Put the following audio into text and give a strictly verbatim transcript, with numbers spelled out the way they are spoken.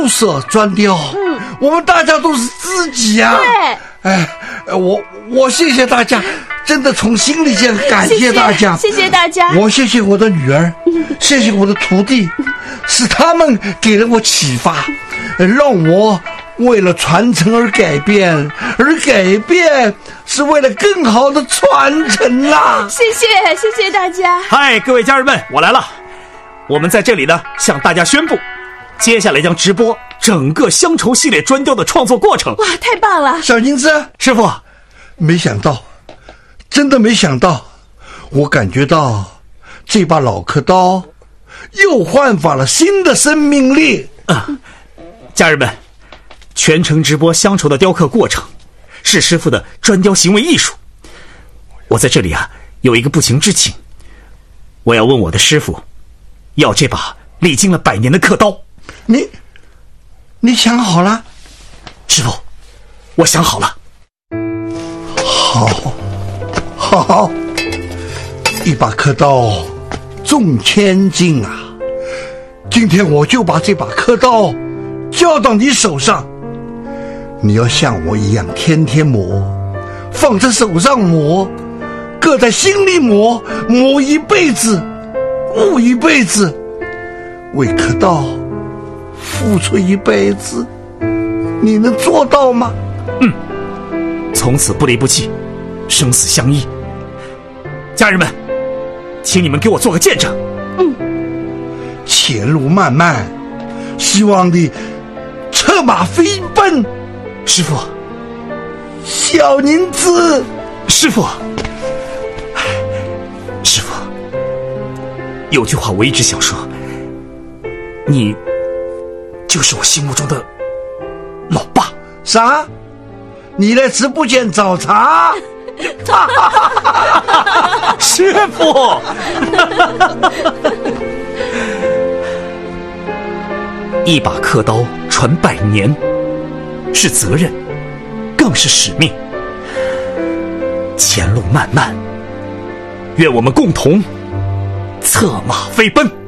色专雕，嗯，我们大家都是知己啊。 对， 哎，我我谢谢大家，真的从心里间感谢大家， 谢谢, 谢谢大家。 我谢谢我的女儿，嗯、谢谢我的徒弟，是他们给了我启发，让我为了传承而改变，而改变是为了更好的传承啦。 谢谢，谢谢大家。 嗨，各位家人们，我来了。我们在这里呢，向大家宣布，接下来将直播整个乡愁系列专雕的创作过程。 哇，太棒了！ 小金子师傅， 没想到，真的没想到，我感觉到这把老刻刀又焕发了新的生命力啊！家人们，全程直播乡愁的雕刻过程，是师傅的专雕行为艺术。我在这里啊，有一个不情之请，我要问我的师傅，要这把历经了百年的刻刀。 你，你想好了？ 师傅，我想好了。 好，好，一把刻刀重千斤啊！今天我就把这把刻刀交到你手上，你要像我一样天天磨，放在手上磨，搁在心里磨，磨一辈子，悟一辈子，为刻刀付出一辈子，你能做到吗？ 嗯，从此不离不弃，生死相依。家人们，请你们给我做个见证。 嗯， 前路漫漫，希望你策马飞奔。 师父， 小宁子， 师父，师父，有句话我一直想说，你就是我心目中的老爸。 啥？你来直播间找茬？ 师父，一把刻刀传百年，是责任，更是使命。前路漫漫，愿我们共同策马飞奔。